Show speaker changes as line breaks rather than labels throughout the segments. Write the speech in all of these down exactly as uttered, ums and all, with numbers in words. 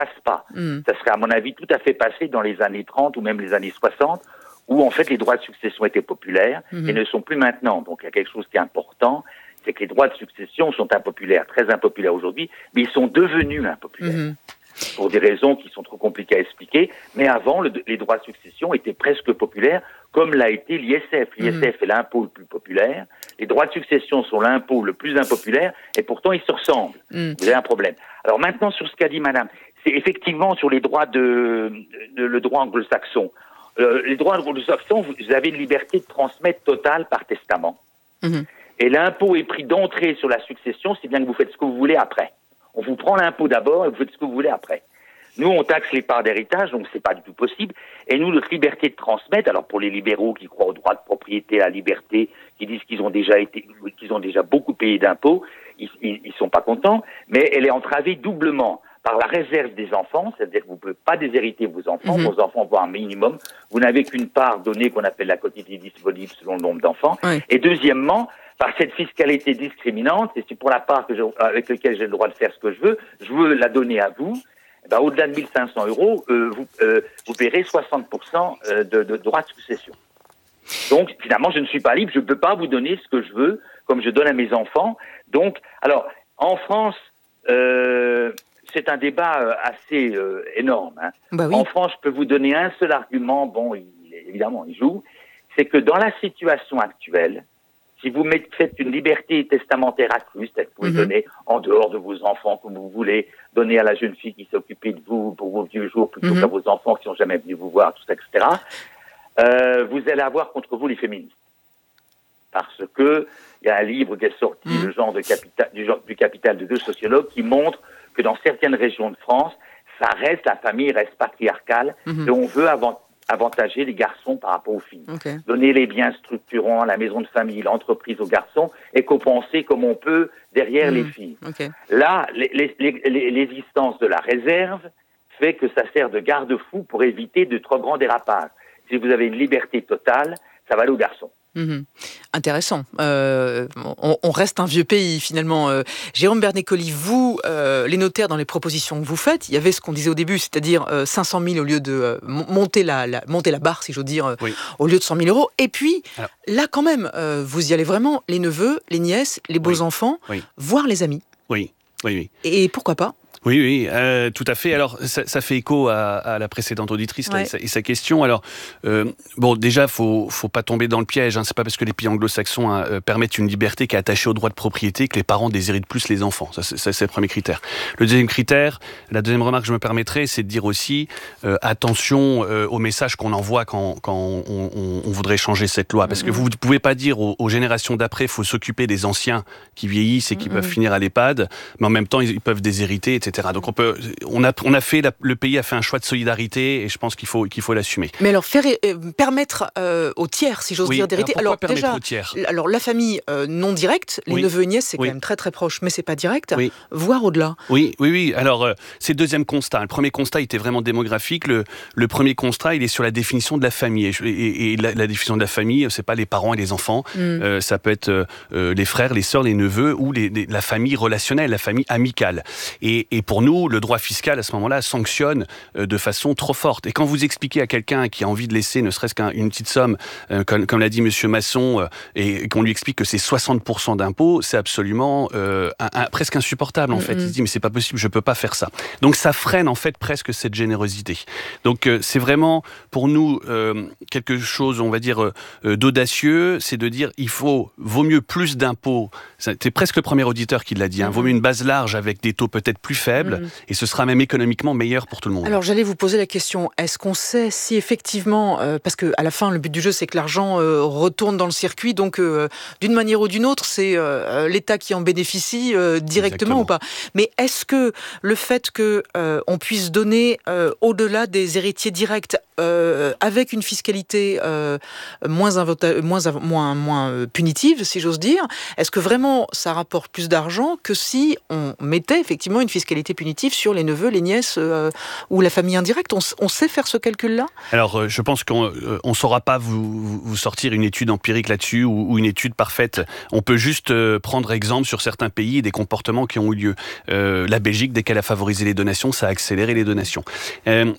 passe pas. Mmh. Ça serait, à mon avis, tout à fait passé dans les années trente ou même les années soixante, où, en fait, les droits de succession étaient populaires mmh. et ne sont plus maintenant. Donc, il y a quelque chose qui est important, c'est que les droits de succession sont impopulaires, très impopulaires aujourd'hui, mais ils sont devenus impopulaires. Mmh. Pour des raisons qui sont trop compliquées à expliquer. Mais avant, le, les droits de succession étaient presque populaires, comme l'a été l'I S F. L'I S F mmh. est l'impôt le plus populaire. Les droits de succession sont l'impôt le plus impopulaire, et pourtant ils se ressemblent. Mmh. Vous avez un problème. Alors maintenant, sur ce qu'a dit madame, c'est effectivement sur les droits de, de le droit anglo-saxon. Euh, les droits anglo-saxons, vous avez une liberté de transmettre totale par testament. Mmh. Et l'impôt est pris d'entrée sur la succession, c'est bien que vous faites ce que vous voulez après. On vous prend l'impôt d'abord et vous faites ce que vous voulez après. Nous, on taxe les parts d'héritage, donc c'est pas du tout possible. Et nous, notre liberté de transmettre, alors pour les libéraux qui croient au droit de propriété, à la liberté, qui disent qu'ils ont déjà été, qu'ils ont déjà beaucoup payé d'impôts, ils, ils, ils sont pas contents, mais elle est entravée doublement par la réserve des enfants, c'est-à-dire que vous ne pouvez pas déshériter vos enfants, mmh. vos enfants vont un minimum, vous n'avez qu'une part donnée qu'on appelle la quotité disponible selon le nombre d'enfants. Oui. Et deuxièmement, par cette fiscalité discriminante, et c'est pour la part que je, avec laquelle j'ai le droit de faire ce que je veux, je veux la donner à vous, ben, au-delà de mille cinq cents euros, euh, vous, euh, vous paierez soixante pour cent de, de droits de succession. Donc, finalement, je ne suis pas libre, je ne peux pas vous donner ce que je veux, comme je donne à mes enfants. Donc, alors, en France, euh, c'est un débat assez euh, énorme. Hein. Bah oui. En France, je peux vous donner un seul argument, bon, il, évidemment, il joue, c'est que dans la situation actuelle, si vous faites une liberté testamentaire accrue, c'est-à-dire que vous pouvez mmh. donner en dehors de vos enfants comme vous voulez, donner à la jeune fille qui s'est occupée de vous pour vos vieux jours plutôt mmh. qu'à vos enfants qui n'ont jamais venu vous voir, tout ça, et cetera, euh, vous allez avoir contre vous les féministes. Parce que il y a un livre qui est sorti, mmh. le genre de capital, du, genre, du capital de deux sociologues, qui montre que dans certaines régions de France, ça reste, la famille reste patriarcale, mmh. et on veut avant avantager les garçons par rapport aux filles. Okay. Donner les biens structurants, la maison de famille, l'entreprise aux garçons et compenser comme on peut derrière mmh. les filles. Okay. Là, l'existence de la réserve fait que ça sert de garde-fou pour éviter de trop grands dérapages. Si vous avez une liberté totale, ça va aller aux garçons.
Mmh. Intéressant. Euh, on, on reste un vieux pays finalement. Euh, Jérôme Bernècoli, vous, euh, les notaires, dans les propositions que vous faites, il y avait ce qu'on disait au début, c'est-à-dire euh, cinq cent mille au lieu de euh, monter la, la monter la barre, si j'ose dire, euh, oui. au lieu de cent mille euros. Et puis alors, là, quand même, euh, vous y allez vraiment, les neveux, les nièces, les beaux oui. enfants, oui. voire les amis.
Oui, oui, oui.
Et pourquoi pas?
Oui, oui, euh, tout à fait. Alors, ça, ça fait écho à, à la précédente auditrice ouais. là, et, sa, et sa question. Alors, euh, bon, déjà, faut, faut pas tomber dans le piège. Hein. C'est pas parce que les pays anglo-saxons hein, euh, permettent une liberté qui est attachée au droit de propriété que les parents déshéritent plus les enfants. Ça, c'est, ça, c'est le premier critère. Le deuxième critère, la deuxième remarque que je me permettrai, c'est de dire aussi euh, attention euh, au message qu'on envoie quand, quand on, on, on voudrait changer cette loi, parce que vous ne pouvez pas dire aux, aux générations d'après, faut s'occuper des anciens qui vieillissent et qui mmh. peuvent finir à l'EHPAD, mais en même temps, ils, ils peuvent déshériter, et cetera. Donc on peut, on a, on a fait, la, le pays a fait un choix de solidarité et je pense qu'il faut, qu'il faut l'assumer.
Mais alors faire euh, permettre euh, aux tiers, si j'ose
oui,
dire, d'hériter.
Alors,
alors déjà,
aux tiers
alors la famille euh, non directe, les oui. neveux et nièces, c'est oui. quand même très très proche, mais c'est pas direct. Oui. Voire au-delà.
Oui, oui, oui. Alors euh, c'est le deuxième constat. Le premier constat était vraiment démographique. Le, le premier constat, il est sur la définition de la famille. Et, et, et la, la définition de la famille, c'est pas les parents et les enfants. Mm. Euh, ça peut être euh, les frères, les sœurs, les neveux ou les, les, la famille relationnelle, la famille amicale. Et, et pour nous, le droit fiscal, à ce moment-là, sanctionne euh, de façon trop forte. Et quand vous expliquez à quelqu'un qui a envie de laisser ne serait-ce qu'une petite somme, euh, comme, comme l'a dit Monsieur Masson, euh, et qu'on lui explique que c'est soixante pour cent d'impôts, c'est absolument euh, un, un, presque insupportable, en mm-hmm. fait. Il se dit, mais c'est pas possible, je peux pas faire ça. Donc ça freine, en fait, presque cette générosité. Donc euh, c'est vraiment, pour nous, euh, quelque chose, on va dire, euh, d'audacieux, c'est de dire, il faut, vaut mieux plus d'impôts. C'était presque le premier auditeur qui l'a dit, hein, mm-hmm. vaut mieux une base large avec des taux peut-être plus faibles, mm-hmm. et ce sera même économiquement meilleur pour tout le monde.
Alors j'allais vous poser la question, est-ce qu'on sait si effectivement, euh, parce qu'à la fin le but du jeu c'est que l'argent euh, retourne dans le circuit, donc euh, d'une manière ou d'une autre c'est euh, l'État qui en bénéficie euh, directement Exactement. Ou pas. Mais est-ce que le fait qu'on euh, puisse donner euh, au-delà des héritiers directs euh, avec une fiscalité euh, moins, invota- moins, moins, moins punitive, si j'ose dire, est-ce que vraiment ça rapporte plus d'argent que si on mettait effectivement une fiscalité pénalité punitive sur les neveux, les nièces euh, ou la famille indirecte. On, on sait faire ce calcul-là ?
Alors, euh, je pense qu'on ne saura pas vous, vous sortir une étude empirique là-dessus ou, ou une étude parfaite. On peut juste euh, prendre exemple sur certains pays et des comportements qui ont eu lieu. Euh, la Belgique, dès qu'elle a favorisé les donations, ça a accéléré les donations. Euh,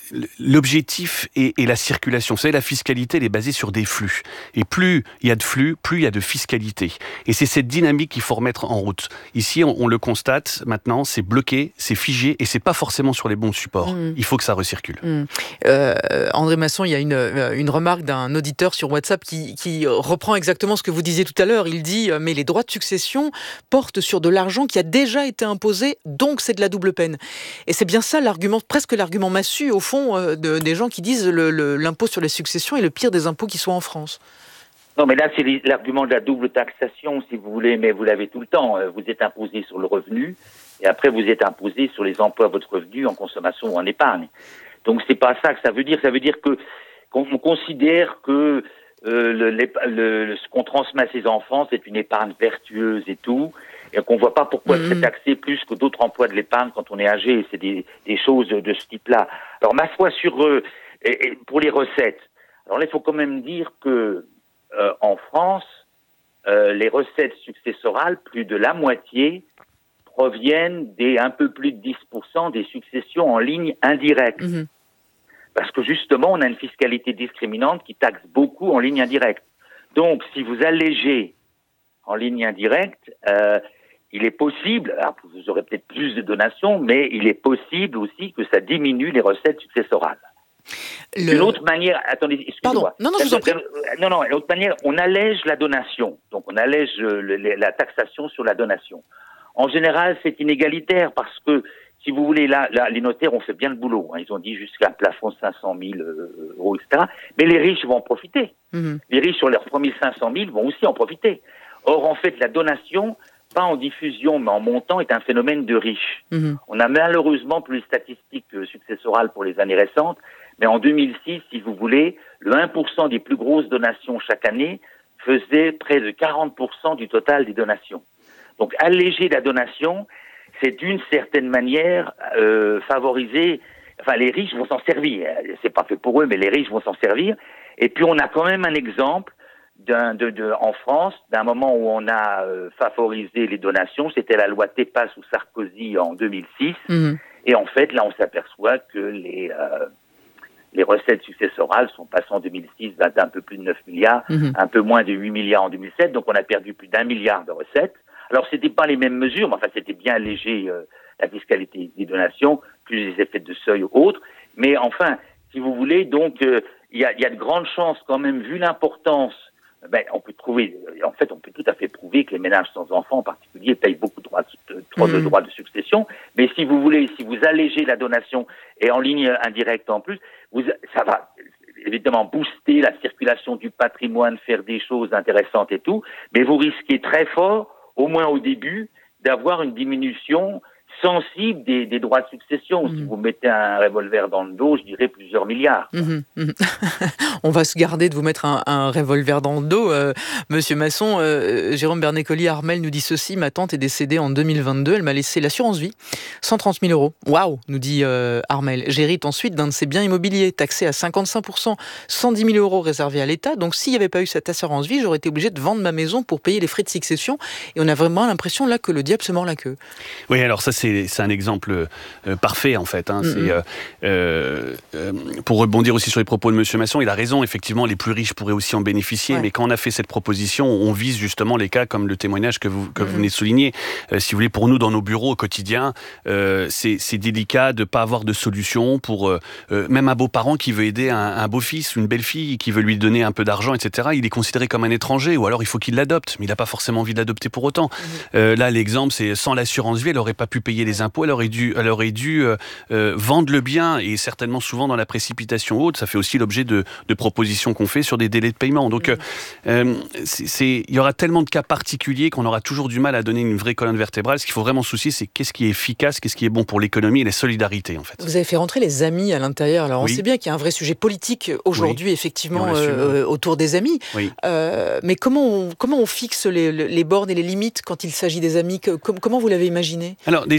l'objectif est, est la circulation. Vous savez, la fiscalité, elle est basée sur des flux. Et plus il y a de flux, plus il y a de fiscalité. Et c'est cette dynamique qu'il faut remettre en route. Ici, on, on le constate maintenant, c'est bloqué, c'est figé et c'est pas forcément sur les bons supports. Mmh. Il faut que ça recircule.
Mmh. Euh, André Masson, il y a une, une remarque d'un auditeur sur WhatsApp qui, qui reprend exactement ce que vous disiez tout à l'heure. Il dit « Mais les droits de succession portent sur de l'argent qui a déjà été imposé, donc c'est de la double peine. » Et c'est bien ça l'argument, presque l'argument massu au fond euh, de, des gens qui disent le, le, l'impôt sur les successions est le pire des impôts qui soient en France.
Non, mais là, c'est l'argument de la double taxation, si vous voulez, mais vous l'avez tout le temps. Vous êtes imposé sur le revenu, et après, vous êtes imposé sur les emplois de votre revenu en consommation ou en épargne. Donc, c'est pas ça que ça veut dire. Ça veut dire que qu'on considère que euh, le, le, le, ce qu'on transmet à ses enfants, c'est une épargne vertueuse et tout, et qu'on voit pas pourquoi mmh. c'est taxé plus que d'autres emplois de l'épargne quand on est âgé. C'est des, des choses de, de ce type-là. Alors, ma foi sur euh, et, et pour les recettes. Alors là, il faut quand même dire que Euh, en France, euh, les recettes successorales, plus de la moitié, proviennent des un peu plus de dix pour cent des successions en ligne indirecte. Mmh. Parce que justement, on a une fiscalité discriminante qui taxe beaucoup en ligne indirecte. Donc, si vous allégez en ligne indirecte, euh, il est possible, alors vous aurez peut-être plus de donations, mais il est possible aussi que ça diminue les recettes successorales. Le... D'une autre manière, attendez, excusez-moi.
Pardon, non, non, je vous en prie.
Non, non, d'une autre manière, on allège la donation. Donc, on allège le, le, la taxation sur la donation. En général, c'est inégalitaire parce que, si vous voulez, là, là les notaires ont fait bien le boulot. Hein. Ils ont dit jusqu'à un plafond de cinq cent mille euros, et cetera. Mais les riches vont en profiter. Mm-hmm. Les riches, sur leurs premiers cinq cent mille, vont aussi en profiter. Or, en fait, la donation, pas en diffusion, mais en montant, est un phénomène de riches. Mm-hmm. On a malheureusement plus les statistiques successorales pour les années récentes. Mais en deux mille six, si vous voulez, le un pour cent des plus grosses donations chaque année faisait près de quarante pour cent du total des donations. Donc, alléger la donation, c'est d'une certaine manière euh, favoriser... Enfin, les riches vont s'en servir. C'est pas fait pour eux, mais les riches vont s'en servir. Et puis, on a quand même un exemple d'un, de, de, en France, d'un moment où on a euh, favorisé les donations. C'était la loi Tepa sous Sarkozy en deux mille six. Mmh. Et en fait, là, on s'aperçoit que les... Euh, Les recettes successorales sont passées en deux mille six d'un peu plus de neuf milliards, mmh. un peu moins de huit milliards en deux mille sept, donc on a perdu plus d'un milliard de recettes. Alors, c'était pas les mêmes mesures, mais enfin, c'était bien allégé euh, la fiscalité des donations, plus les effets de seuil ou autres. Mais enfin, si vous voulez, donc, il euh, y, a, y a de grandes chances quand même, vu l'importance, ben, on peut trouver, en fait, on peut tout à fait prouver que les ménages sans enfants, en particulier, payent beaucoup de droits de, de, de, droits de succession. Mais si vous voulez, si vous allégez la donation et en ligne indirecte en plus, vous, ça va évidemment booster la circulation du patrimoine, faire des choses intéressantes et tout, mais vous risquez très fort, au moins au début, d'avoir une diminution sensible des, des droits de succession. Mmh. Si vous mettez un revolver dans le dos, je dirais plusieurs milliards.
Mmh, mmh. On va se garder de vous mettre un, un revolver dans le dos. Euh, Monsieur Masson, euh, Jérôme Bernecoli Armel nous dit ceci: ma tante est décédée en deux mille vingt-deux, elle m'a laissé l'assurance vie, cent trente mille euros. Waouh, nous dit euh, Armel. J'hérite ensuite d'un de ses biens immobiliers, taxé à cinquante-cinq pour cent, cent dix mille euros réservés à l'État. Donc s'il n'y avait pas eu cette assurance vie, j'aurais été obligé de vendre ma maison pour payer les frais de succession. Et on a vraiment l'impression là que le diable se mord la queue.
Oui, alors ça c'est C'est, c'est un exemple euh, parfait en fait. Hein. Mm-hmm. C'est, euh, euh, euh, pour rebondir aussi sur les propos de Monsieur Masson, il a raison. Effectivement, les plus riches pourraient aussi en bénéficier. Ouais. Mais quand on a fait cette proposition, on vise justement les cas comme le témoignage que vous, que mm-hmm. vous venez de souligner. Euh, si vous voulez, pour nous dans nos bureaux au quotidien, euh, c'est, c'est délicat de pas avoir de solution pour euh, euh, même un beau-parent qui veut aider un, un beau-fils, une belle-fille, qui veut lui donner un peu d'argent, et cetera. Il est considéré comme un étranger, ou alors il faut qu'il l'adopte, mais il n'a pas forcément envie de l'adopter pour autant. Mm-hmm. Euh, là, l'exemple, c'est sans l'assurance vie, elle n'aurait pas pu payer les impôts, elle aurait dû, elle aurait dû euh, euh, vendre le bien, et certainement souvent dans la précipitation haute. Ça fait aussi l'objet de, de propositions qu'on fait sur des délais de paiement. Donc, mmh. euh, c'est, c'est, il y aura tellement de cas particuliers qu'on aura toujours du mal à donner une vraie colonne vertébrale. Ce qu'il faut vraiment se soucier, c'est qu'est-ce qui est efficace, qu'est-ce qui est bon pour l'économie et la solidarité, en fait.
Vous avez fait rentrer les amis à l'intérieur. Alors, oui. On sait bien qu'il y a un vrai sujet politique aujourd'hui, oui. effectivement, euh, autour des amis. Oui. Euh, mais comment on, comment on fixe les, les bornes et les limites quand il s'agit des amis? Comment vous l'avez imaginé?
Alors, déjà,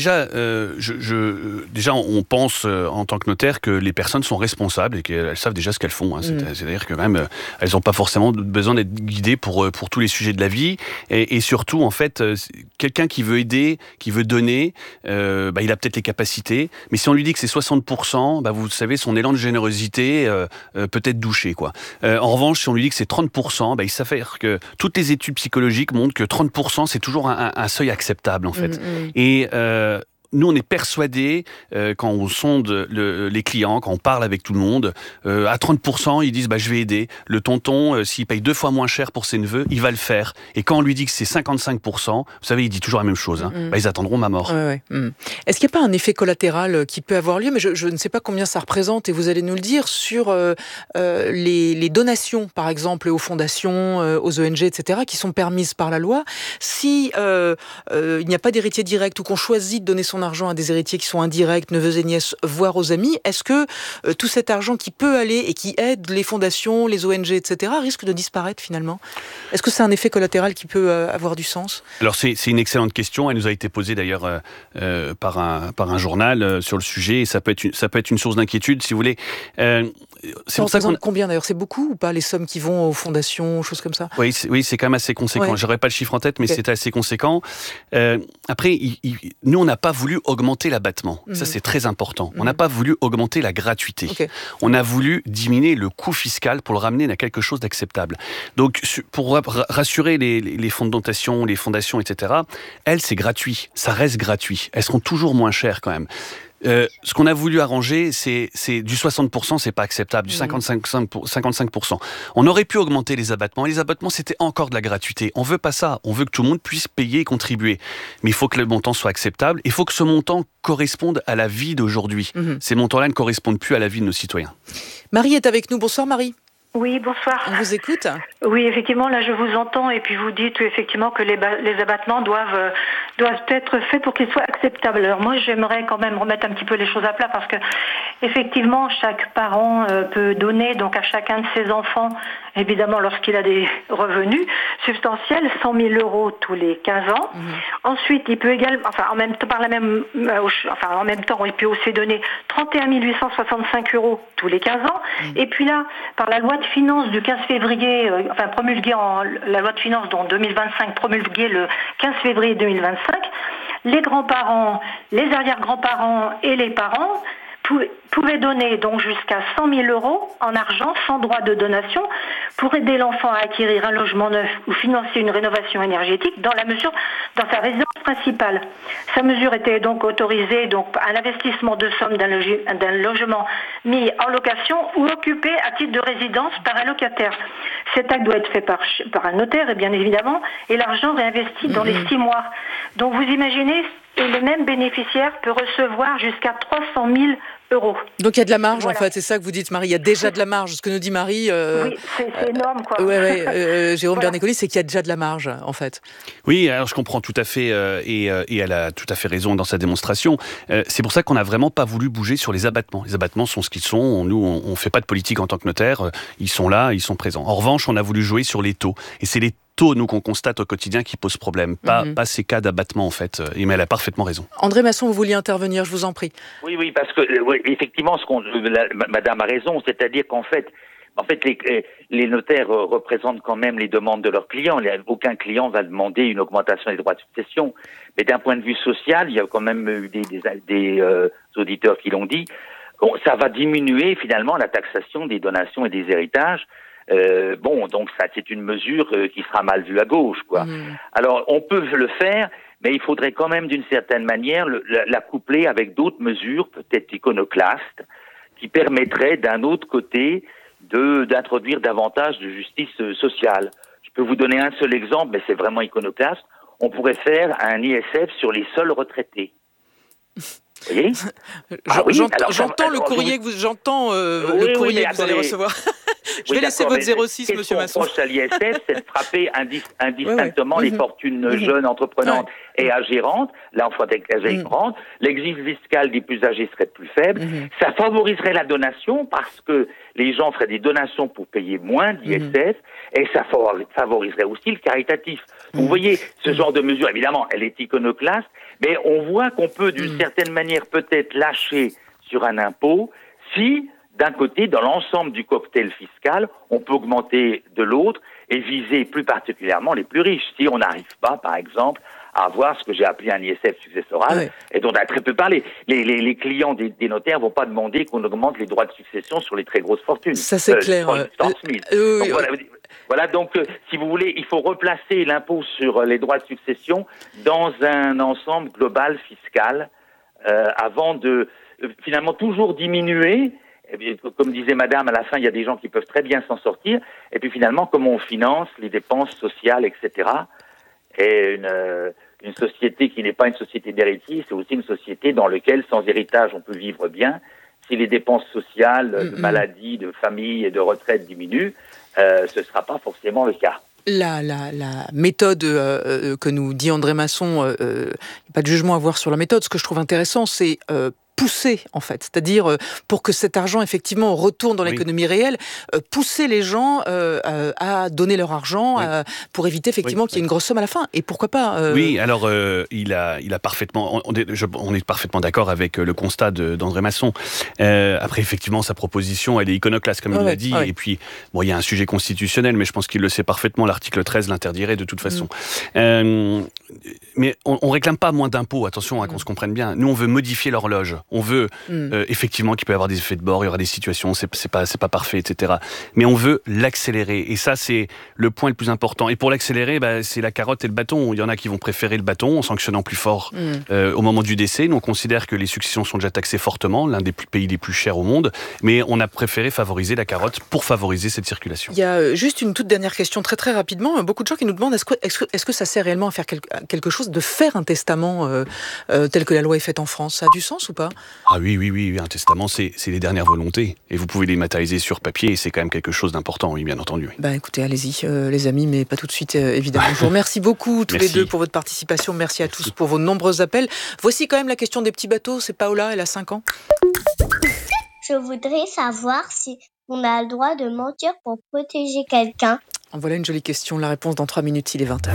déjà, euh, je, je, déjà, on pense euh, en tant que notaire que les personnes sont responsables et qu'elles savent déjà ce qu'elles font. Hein. C'est, mmh. C'est-à-dire que même, euh, elles n'ont pas forcément besoin d'être guidées pour, pour tous les sujets de la vie. Et, et surtout, en fait, euh, quelqu'un qui veut aider, qui veut donner, euh, bah, il a peut-être les capacités. Mais si on lui dit que c'est soixante pour cent, bah, vous savez, son élan de générosité euh, euh, peut être douché, quoi. Euh, en revanche, si on lui dit que c'est trente pour cent, bah, il s'avère que toutes les études psychologiques montrent que trente pour cent, c'est toujours un, un seuil acceptable, en fait. Mmh. Et euh, nous, on est persuadés, euh, quand on sonde le, les clients, quand on parle avec tout le monde, euh, à trente pour cent, ils disent bah, « je vais aider ». Le tonton, euh, s'il paye deux fois moins cher pour ses neveux, il va le faire. Et quand on lui dit que c'est cinquante-cinq pour cent, vous savez, il dit toujours la même chose. Hein. Mm-hmm. Bah, ils attendront ma mort.
Ouais, ouais. Mm. Est-ce qu'il n'y a pas un effet collatéral qui peut avoir lieu ? Mais je, je ne sais pas combien ça représente, et vous allez nous le dire, sur euh, euh, les, les donations, par exemple, aux fondations, euh, aux O N G, et cetera, qui sont permises par la loi. Si euh, euh, il n'y a pas d'héritier direct ou qu'on choisit de donner son argent à des héritiers qui sont indirects, neveux et nièces, voire aux amis, est-ce que euh, tout cet argent qui peut aller et qui aide les fondations, les O N G, et cetera, risque de disparaître finalement ? Est-ce que c'est un effet collatéral qui peut euh, avoir du sens ?
Alors c'est, c'est une excellente question, elle nous a été posée d'ailleurs euh, euh, par, un, par un journal euh, sur le sujet, et ça peut être une, ça peut être une source d'inquiétude si vous voulez. Euh,
c'est pour ça qu'on... combien d'ailleurs ? C'est beaucoup ou pas les sommes qui vont aux fondations, choses comme ça ?
Oui, c'est, oui, c'est quand même assez conséquent. Ouais. J'aurais pas le chiffre en tête, mais okay. C'est assez conséquent. Euh, après, il, il, nous on n'a pas voulu augmenter l'abattement. Mmh. Ça, c'est très important. Mmh. On n'a pas voulu augmenter la gratuité. Okay. On a voulu diminuer le coût fiscal pour le ramener à quelque chose d'acceptable. Donc, pour rassurer les, les fonds de dotation, les fondations, et cetera, elles, c'est gratuit. Ça reste gratuit. Elles seront toujours moins chères quand même. Euh, ce qu'on a voulu arranger, c'est, c'est du soixante pour cent, c'est pas acceptable, du cinquante-cinq pour cent. On aurait pu augmenter les abattements, et les abattements, c'était encore de la gratuité. On veut pas ça, on veut que tout le monde puisse payer et contribuer. Mais il faut que le montant soit acceptable, il faut que ce montant corresponde à la vie d'aujourd'hui. Mmh. Ces montants-là ne correspondent plus à la vie de nos citoyens.
Marie est avec nous, bonsoir Marie.
Oui, bonsoir.
On vous écoute ?
Oui, effectivement, là je vous entends et puis vous dites effectivement que les, ba- les abattements doivent, euh, doivent être faits pour qu'ils soient acceptables. Alors moi j'aimerais quand même remettre un petit peu les choses à plat parce que effectivement chaque parent euh, peut donner donc à chacun de ses enfants, évidemment lorsqu'il a des revenus substantiels, cent mille euros tous les quinze ans. Mmh. Ensuite il peut également, enfin en même temps, par la même, euh, enfin en même temps il peut aussi donner trente et un mille huit cent soixante-cinq euros tous les quinze ans. Mmh. Et puis là, par la loi de finances du quinze février, euh, enfin promulguée en la loi de finances en deux mille vingt-cinq, promulguée le quinze février deux mille vingt-cinq, les grands-parents, les arrière-grands-parents et les parents pouvaient donner donc jusqu'à cent mille euros en argent sans droit de donation pour aider l'enfant à acquérir un logement neuf ou financer une rénovation énergétique dans la mesure dans sa résidence principale. Sa mesure était donc autorisée donc un investissement de somme d'un, logi- d'un logement mis en location ou occupé à titre de résidence par un locataire. Cet acte doit être fait par, par un notaire et bien évidemment et l'argent réinvesti mmh. dans les six mois. Donc vous imaginez, et le même bénéficiaire peut recevoir jusqu'à trois cent mille euros.
Donc il y a de la marge voilà. En fait, c'est ça que vous dites Marie, il y a déjà de la marge. Ce que nous dit Marie, euh,
oui, c'est, c'est énorme quoi.
Euh, ouais, ouais, euh, Jérôme voilà. Bernécoli, c'est qu'il y a déjà de la marge en fait.
Oui, alors je comprends tout à fait euh, et, euh, et elle a tout à fait raison dans sa démonstration. Euh, c'est pour ça qu'on n'a vraiment pas voulu bouger sur les abattements. Les abattements sont ce qu'ils sont. Nous, on ne fait pas de politique en tant que notaire. Ils sont là, ils sont présents. En revanche, on a voulu jouer sur les taux. Et c'est les taux, nous, qu'on constate au quotidien qui posent problème. Pas, mm-hmm. pas ces cas d'abattement, en fait. Et mais elle a parfaitement raison.
André Masson, vous vouliez intervenir, je vous en prie.
Oui, oui, parce que, oui, effectivement, ce qu'on, la, madame a raison, c'est-à-dire qu'en fait, en fait, les, les notaires représentent quand même les demandes de leurs clients. Aucun client va demander une augmentation des droits de succession. Mais d'un point de vue social, il y a quand même eu des, des, des euh, auditeurs qui l'ont dit, bon, ça va diminuer finalement la taxation des donations et des héritages. Euh, bon, donc ça, c'est une mesure euh, qui sera mal vue à gauche, quoi. Mmh. Alors, on peut le faire, mais il faudrait quand même, d'une certaine manière, le, la, la coupler avec d'autres mesures, peut-être iconoclastes, qui permettraient, d'un autre côté, de d'introduire davantage de justice euh, sociale. Je peux vous donner un seul exemple, mais c'est vraiment iconoclaste. On pourrait faire un I S F sur les seuls retraités. Vous voyez ?
ah, oui, j'entends, alors, j'entends alors, le courrier que vous, j'entends euh, oui, le courrier oui, que vous allez recevoir. Je vais oui, laisser votre zéro six, monsieur Masson.
Ce qu'on reproche à l'I S F, c'est de frapper indis, indistinctement oui, oui. les mmh. fortunes mmh. jeunes entreprenantes ouais. et agérantes. Là, on ferait avec agérantes. Mmh. L'exigence fiscale des plus âgés serait plus faible. Mmh. Ça favoriserait la donation parce que les gens feraient des donations pour payer moins d'I S F mmh. et ça favoriserait aussi le caritatif. Donc, vous voyez, ce genre de mesure, évidemment, elle est iconoclaste, mais on voit qu'on peut, d'une mmh. certaine manière, peut-être lâcher sur un impôt si, d'un côté, dans l'ensemble du cocktail fiscal, on peut augmenter de l'autre et viser plus particulièrement les plus riches. Si on n'arrive pas, par exemple, à avoir ce que j'ai appelé un I S F successoral, oui. et dont on a très peu parlé. Les, les, les clients des, des notaires vont pas demander qu'on augmente les droits de succession sur les très grosses fortunes.
Ça, c'est euh, clair. Euh,
euh,
euh,
donc, voilà, voilà, donc, euh, si vous voulez, il faut replacer l'impôt sur les droits de succession dans un ensemble global fiscal euh, avant de, euh, finalement, toujours diminuer. Et bien, comme disait madame, à la fin, il y a des gens qui peuvent très bien s'en sortir. Et puis finalement, comment on finance les dépenses sociales, et cetera. Et une, euh, une société qui n'est pas une société d'héritiers, c'est aussi une société dans laquelle, sans héritage, on peut vivre bien. Si les dépenses sociales, mm-hmm. de maladie, de famille et de retraite diminuent, euh, ce ne sera pas forcément le cas.
La, la, la méthode euh, que nous dit André Masson, il euh, n'y a pas de jugement à avoir sur la méthode. Ce que je trouve intéressant, c'est euh, pousser, en fait. C'est-à-dire, euh, pour que cet argent, effectivement, retourne dans oui. l'économie réelle, euh, pousser les gens euh, euh, à donner leur argent oui. euh, pour éviter, effectivement, oui. qu'il y ait une grosse somme à la fin. Et pourquoi pas euh...
Oui, alors, euh, il, a, il a parfaitement... On est, je, on est parfaitement d'accord avec le constat de, d'André Masson. Euh, après, effectivement, sa proposition, elle est iconoclaste, comme ah il ouais, l'a dit. Ah ouais. Et puis, bon, il y a un sujet constitutionnel, mais je pense qu'il le sait parfaitement. L'article treize l'interdirait, de toute façon. Mmh. Euh, mais on ne réclame pas moins d'impôts, attention, hein, qu'on mmh. se comprenne bien. Nous, on veut modifier l'horloge. On veut mm. euh, effectivement qu'il peut y avoir des effets de bord, il y aura des situations, c'est, c'est pas, c'est pas parfait, et cetera. Mais on veut l'accélérer. Et ça, c'est le point le plus important. Et pour l'accélérer, bah, c'est la carotte et le bâton. Il y en a qui vont préférer le bâton en sanctionnant plus fort mm. euh, au moment du décès. Nous, on considère que les successions sont déjà taxées fortement, l'un des pays les plus chers au monde. Mais on a préféré favoriser la carotte pour favoriser cette circulation.
Il y a juste une toute dernière question, très très rapidement. Beaucoup de gens qui nous demandent est-ce que, est-ce que, est-ce que ça sert réellement à faire quelque chose, de faire un testament euh, euh, tel que la loi est faite en France? Ça a du sens ou pas?
Ah oui, oui, oui, un testament, c'est, c'est les dernières volontés. Et vous pouvez les matérialiser sur papier, et c'est quand même quelque chose d'important, oui, bien entendu.
Ben écoutez, allez-y, euh, les amis, mais pas tout de suite, euh, évidemment. Je vous remercie beaucoup, tous Merci. les deux, pour votre participation. Merci à Merci. tous pour vos nombreux appels. Voici quand même la question des petits bateaux. C'est Paola, elle a cinq ans.
Je voudrais savoir si on a le droit de mentir pour protéger quelqu'un.
Voilà une jolie question. La réponse dans trois minutes, il est vingt heures.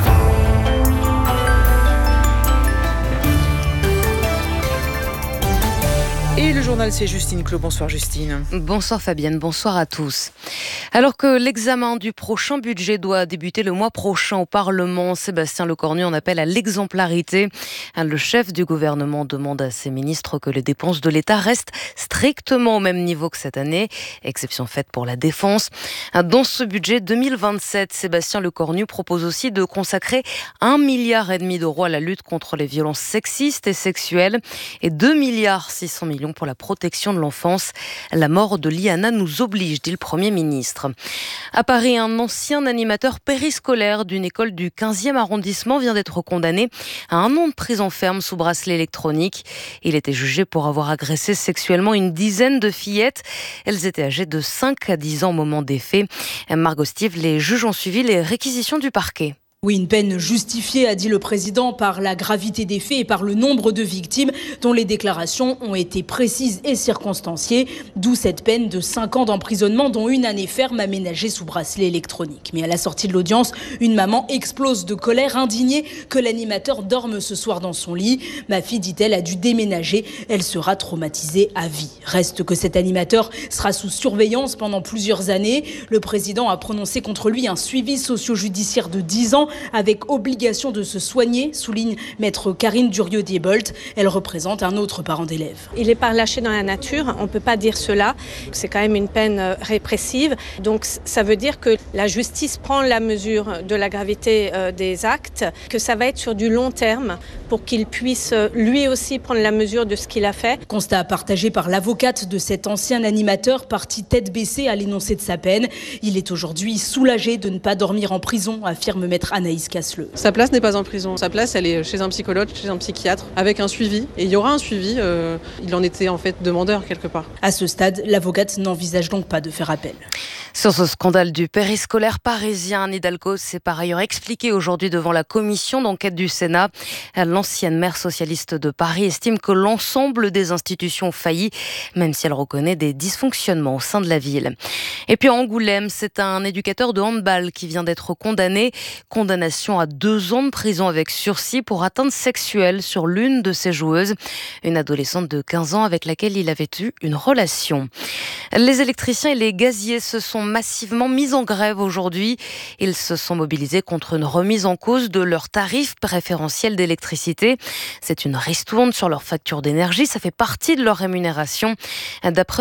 Et le journal, c'est Justine Clos. Bonsoir Justine.
Bonsoir Fabienne, bonsoir à tous. Alors que l'examen du prochain budget doit débuter le mois prochain au Parlement, Sébastien Lecornu en appelle à l'exemplarité. Le chef du gouvernement demande à ses ministres que les dépenses de l'État restent strictement au même niveau que cette année, exception faite pour la défense. Dans ce budget deux mille vingt-sept, Sébastien Lecornu propose aussi de consacrer un milliard et demi d'euros à la lutte contre les violences sexistes et sexuelles et deux milliards six cents millions pour la protection de l'enfance. La mort de Liana nous oblige, dit le Premier ministre. À Paris, un ancien animateur périscolaire d'une école du quinzième arrondissement vient d'être condamné à un an de prison ferme sous bracelet électronique. Il était jugé pour avoir agressé sexuellement une dizaine de fillettes. Elles étaient âgées de cinq à dix ans au moment des faits. Margot Stive, les juges ont suivi les réquisitions du parquet.
Oui, une peine justifiée, a dit le président, par la gravité des faits et par le nombre de victimes dont les déclarations ont été précises et circonstanciées. D'où cette peine de cinq ans d'emprisonnement, dont une année ferme aménagée sous bracelet électronique. Mais à la sortie de l'audience, une maman explose de colère, indignée que l'animateur dorme ce soir dans son lit. Ma fille, dit-elle, a dû déménager. Elle sera traumatisée à vie. Reste que cet animateur sera sous surveillance pendant plusieurs années. Le président a prononcé contre lui un suivi socio-judiciaire de dix ans avec obligation de se soigner, souligne maître Karine Durieux-Diebold. Elle représente un autre parent d'élève.
Il n'est pas relâché dans la nature, on ne peut pas dire cela. C'est quand même une peine répressive. Donc ça veut dire que la justice prend la mesure de la gravité des actes, que ça va être sur du long terme pour qu'il puisse lui aussi prendre la mesure de ce qu'il a fait.
Constat partagé par l'avocate de cet ancien animateur parti tête baissée à l'énoncé de sa peine. Il est aujourd'hui soulagé de ne pas dormir en prison, affirme maître Anaïs Casseleux.
Sa place n'est pas en prison. Sa place, elle est chez un psychologue, chez un psychiatre, avec un suivi. Et il y aura un suivi. Euh, il en était en fait demandeur quelque part.
À ce stade, l'avocate n'envisage donc pas de faire appel.
Sur ce scandale du périscolaire parisien, Anne Hidalgo s'est par ailleurs expliquée aujourd'hui devant la commission d'enquête du Sénat. L'ancienne maire socialiste de Paris estime que l'ensemble des institutions ont failli, même si elle reconnaît des dysfonctionnements au sein de la ville. Et puis à Angoulême, c'est un éducateur de handball qui vient d'être condamné. condamné condamnation à deux ans de prison avec sursis pour atteinte sexuelle sur l'une de ses joueuses, une adolescente de quinze ans avec laquelle il avait eu une relation. Les électriciens et les gaziers se sont massivement mis en grève aujourd'hui. Ils se sont mobilisés contre une remise en cause de leurs tarifs préférentiels d'électricité. C'est une ristourne sur leur facture d'énergie. Ça fait partie de leur rémunération. D'après